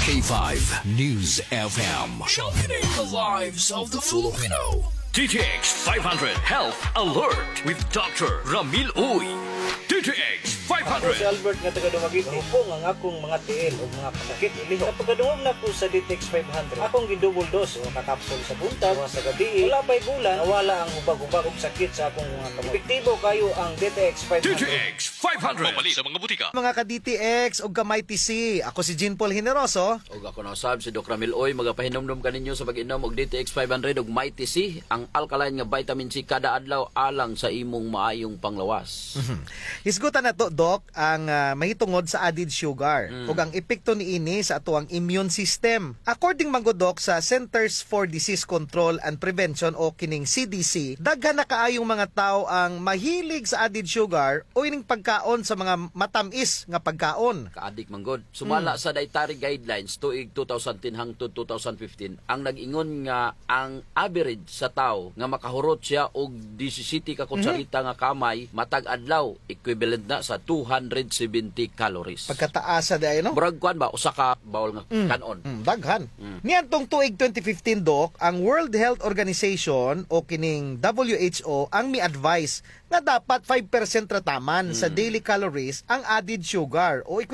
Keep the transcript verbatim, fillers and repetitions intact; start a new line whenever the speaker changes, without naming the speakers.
K five News F M. Sharpening the lives of the Filipino.
D T X five hundred Health Alert with Doctor Ramil Uy. D T X five
Ako si
hundred.
Albert nga taga Dumaguete. Po nga akong mga tiil o mga kasakit iliho. Kapag kadungog na ko sa D T X five hundred, akong gidouble dose o kakapsul sa buntag, mga sa gabi. Wala pa'y bulan, nawala ang ubag-ubag o sakit sa akong mga kamot. Epektibo kayo ang D T X five
D T
hundred.
X five hundred. Mabali sa mga butika.
Mga ka-D T X o gamay T C, ako si Jean Paul Generoso.
Og ako na usab si Doc Ramil Oy, magapahinomdom kaninyo sa pag-inom og D T X five hundred ug Mighty C, ang alkaline nga vitamin C kada adlaw alang sa imong maayong panglawas.
Hisgutan na to, Doc, ang uh, mahitungod sa added sugar
Mm.
ug ang epekto niini sa atuang immune system. According man gud, Doc, sa Centers for Disease Control and Prevention o kining C D C, daghan na kaayong mga tao ang mahilig sa added sugar o ining pagkaon sa mga matamis nga pagkaon.
Kaadik man gud. Sumala sa dietary guidelines tuig two thousand ten hangtod two thousand fifteen, ang nag-ingon nga ang average sa tao nga makahurot siya og seventeen ka kutsarita nga kamay matag adlaw, equivalent na sa two hundred seventy calories.
Pagkataasa day no?
Murag kuan ba usa ka bawol nga kanon.
Mm, daghan.
Mm.
Niadtong tuig twenty fifteen, Doc, ang World Health Organization o kining W H O ang mi-advise nga dapat five percent rataman sa daily calories ang added sugar o